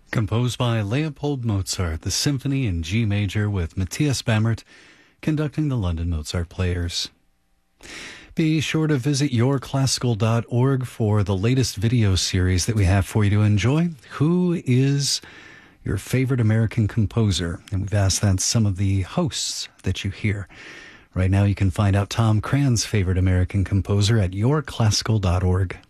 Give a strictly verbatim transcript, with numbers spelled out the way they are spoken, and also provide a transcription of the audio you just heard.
Composed by Leopold Mozart, the Symphony in G major with Matthias Bamert conducting the London Mozart Players. Be sure to visit your classical dot org for the latest video series that we have for you to enjoy. Who is your favorite American composer? And we've asked that some of the hosts that you hear. Right now you can find out Tom Cran's favorite American composer at your classical dot org.